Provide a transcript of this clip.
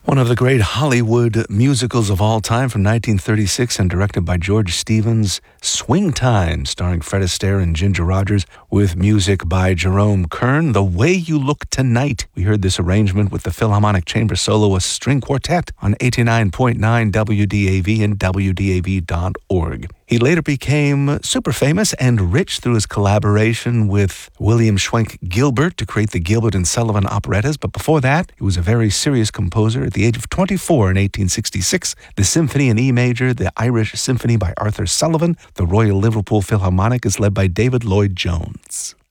One of the great Hollywood musicals of all time from 1936 and directed by George Stevens, Swing Time, starring Fred Astaire and Ginger Rogers, with music by Jerome Kern, The Way You Look Tonight. We heard this arrangement with the Philharmonic Chamber Soloist String Quartet on 89.9 WDAV and WDAV.org. He later became super famous and rich through his collaboration with William Schwenk Gilbert to create the Gilbert and Sullivan operettas. But before that, he was a very serious composer. At the age of 24 in 1866, the Symphony in E major, the Irish Symphony by Arthur Sullivan, the Royal Liverpool Philharmonic is led by David Lloyd Jones.